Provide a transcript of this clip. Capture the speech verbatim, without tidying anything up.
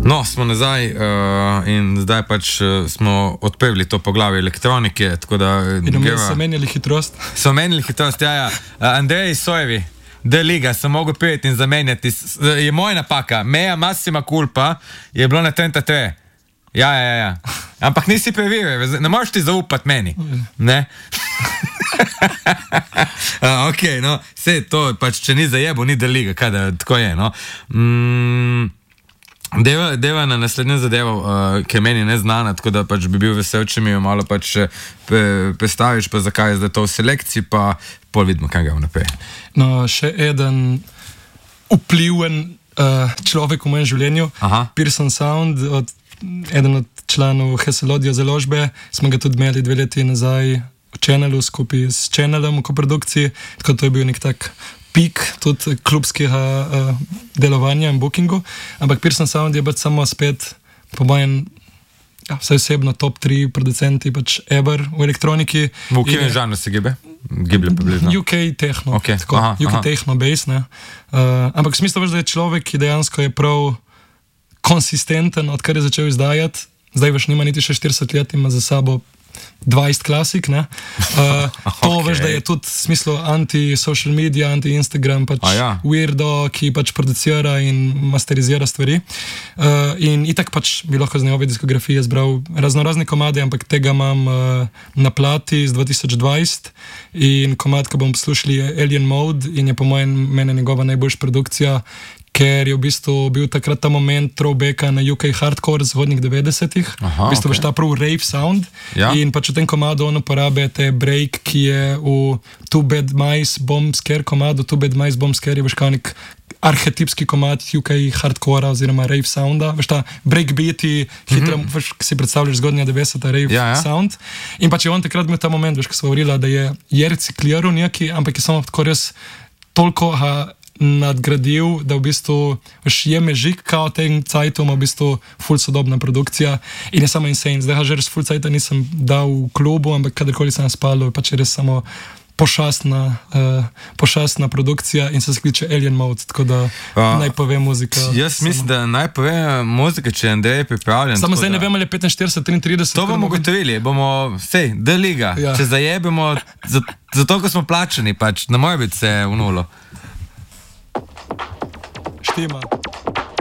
No, smo nazaj uh, in zdaj pač uh, smo odprli to poglavje elektronike, tako da... In mi so menjali hitrost. So menjali hitrost, ja, ja. Uh, Andrej Sojevi, D-Liga, sem mogel prijeti in zamenjati. Je moja napaka. Meja massima culpa je bilo na trideset tri. Ja, ja, ja. Ampak nisi preveril, ne moreš ti zaupati meni. Ne? uh, ok, no, vse to, pač, če ni zajebo, ni D-Liga, kaj da, tako je, no. Mm, deva, deva na naslednjo zadevo, uh, ki je meni neznana, tako da pač bi bil vesel, če mi jo malo pač pe, predstaviš, pa zakaj je zdaj to v selekciji, pa pol vidimo, kaj ga vnaprej. No, še eden vpliven uh, človek v mojem življenju, Aha. Pearson Sound, od, eden od članov Heselodija založbe, smo ga tudi imeli dve leti nazaj v Channelu, skupaj s Channelom v koprodukciji, tako to je bil nek tak pik tudi klubskega uh, delovanja in bookingu, ampak Pearson Sound je pač samo spet, po mojem, ja, vsaj osebno top tri producenti pač ever v elektroniki. V kjem žanru se gibe? Giblje približno? U K techno, okay. tako, aha, U K aha. techno base, ne. Uh, ampak v smislu veš, da je človek, ki dejansko je prav konsistenten, odkar je začel izdajati, zdaj veš nima niti še štirideset let, ima za sabo dvajset klasik, ne. Uh, to okay. Veš, da je tudi v smislu anti-social media, anti-Instagram, pač ja. weirdo, ki pač producira in masterizira stvari. Uh, in itak pač bi lahko z njegove diskografije zbral raznorazne komade, ampak tega imam uh, na plati z dva tisoč dvajset in komad, ko bomo poslušali, je Alien Mode in je po mojem mene njegova najboljša produkcija, ker je v bistvu bil takrat ta moment throwbacka na U K hardcore zgodnjih devetdesetih. Aha, v bistvu okay. veš ta prav rave sound. Ja. In pač v tem komadu on uporablja te break, ki je v Too Bad Mice Bomb Scare komadu. Too Bad Mice Bomb Scare je veš kao nek arhetipski komad U K hardcora oziroma rave sounda. Veš ta breakbeati, hitro, mm-hmm. veš, ki si predstavljaš zgodnja devetdeseta rave ja, ja. sound. In pač je on takrat imel ta moment, veš, ko smo govorila, da je, je recikliral neki, ampak je samo tako res toliko ha, nadgradil, da v bistvu je mežik kao tem cajtom, v bistvu ful sodobna produkcija in je samo insane. Zdaj že res ful cajta nisem dal v klubu, ampak kadarkoli sem spalo, pač je res samo pošastna, uh, pošastna produkcija in se skliče Alien Mode, tako da uh, naj pove muzika. Jaz samo, mislim, da naj pove muzika, če je Andrej pripravljen. Samo zdaj da... ne vem, ali je petinštirideset triintrideset. To bomo gotovili, bomo, sej, D-Liga, ja. Če zajebimo, zato, ko smo plačani, pač, ne more biti vse v nulo. Štima.